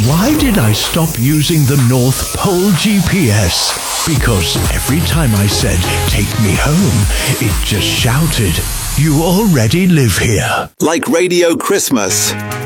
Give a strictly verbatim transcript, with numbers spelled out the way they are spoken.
Why did I stop using the North Pole G P S? Because every time I said, take me home, it just shouted, you already live here. Like Radio Christmas.